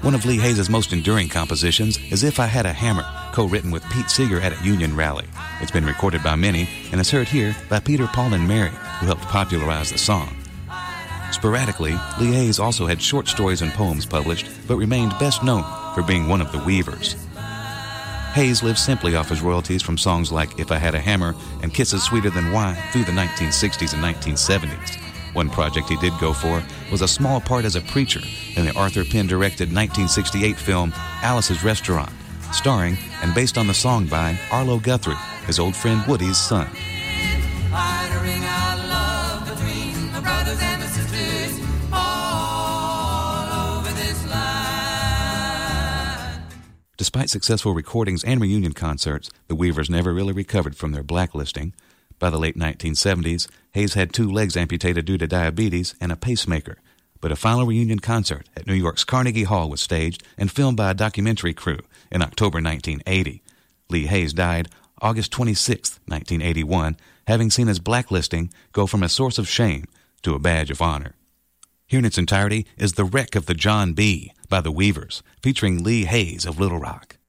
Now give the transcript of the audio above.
One of Lee Hayes' most enduring compositions is If I Had a Hammer, co-written with Pete Seeger at a union rally. It's been recorded by many and is heard here by Peter, Paul, and Mary, who helped popularize the song. Sporadically, Lee Hayes also had short stories and poems published, but remained best known for being one of the Weavers. Hayes lived simply off his royalties from songs like If I Had a Hammer and Kisses Sweeter Than Wine through the 1960s and 1970s. One project he did go for was a small part as a preacher in the Arthur Penn-directed 1968 film Alice's Restaurant, starring and based on the song by Arlo Guthrie, his old friend Woody's son. Despite successful recordings and reunion concerts, the Weavers never really recovered from their blacklisting. By the late 1970s, Hayes had 2 legs amputated due to diabetes and a pacemaker, but a final reunion concert at New York's Carnegie Hall was staged and filmed by a documentary crew in October 1980. Lee Hayes died August 26, 1981, having seen his blacklisting go from a source of shame to a badge of honor. Here in its entirety is The Wreck of the John B. by the Weavers, featuring Lee Hayes of Little Rock.